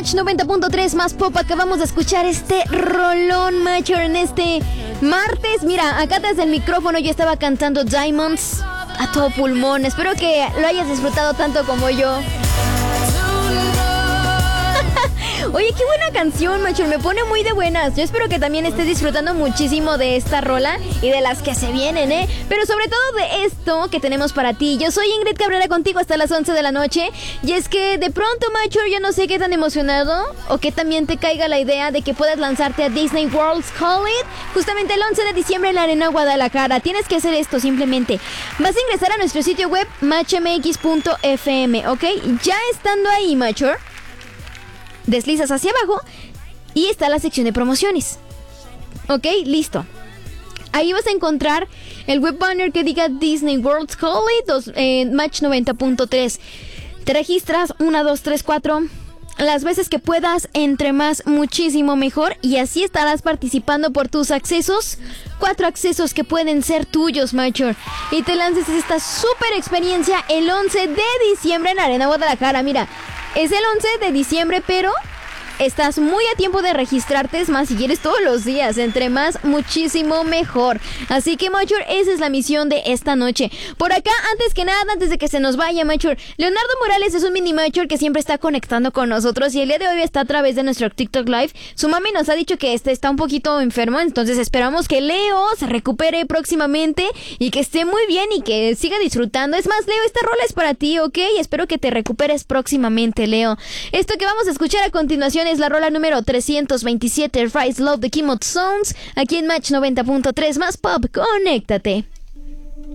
Match 90.3 más pop. Acabamos de escuchar este rolón, Macho, en este martes. Mira, acá desde el micrófono yo estaba cantando Diamonds a todo pulmón. Espero que lo hayas disfrutado tanto como yo. Oye, qué buena canción, Macho, me pone muy de buenas. Yo espero que también estés disfrutando muchísimo de esta rola y de las que se vienen, pero sobre todo de esto que tenemos para ti. Yo soy Ingrid Cabrera, contigo hasta las 11 de la noche. Y es que de pronto, Macho, yo no sé qué tan emocionado o que también te caiga la idea de que puedas lanzarte a Disney World's College justamente el 11 de diciembre en la Arena Guadalajara. Tienes que hacer esto simplemente. Vas a ingresar a nuestro sitio web matchmx.fm, ¿ok? Ya estando ahí, Macho, deslizas hacia abajo y está la sección de promociones. Ok, listo. Ahí vas a encontrar el web banner que diga Disney World College Match 90.3. Te registras 1, 2, 3, 4 las veces que puedas, entre más muchísimo mejor, y así estarás participando por tus accesos. 4 accesos que pueden ser tuyos, Macho, y te lances esta super experiencia el 11 de diciembre en Arena Guadalajara. Mira, es el 11 de diciembre, pero estás muy a tiempo de registrarte. Es más, si quieres todos los días, entre más, muchísimo mejor. Así que, Macho, esa es la misión de esta noche. Por acá, antes que nada, antes de que se nos vaya, Macho, Leonardo Morales es un mini Macho que siempre está conectando con nosotros y el día de hoy está a través de nuestro TikTok Live. Su mami nos ha dicho que está un poquito enfermo, entonces esperamos que Leo se recupere próximamente y que esté muy bien y que siga disfrutando. Es más, Leo, esta rola es para ti, ¿ok? Espero que te recuperes próximamente, Leo. Esto que vamos a escuchar a continuación es la rola número 327, Rise Love de Kimot Sounds, aquí en Match 90.3 más pop. Conéctate.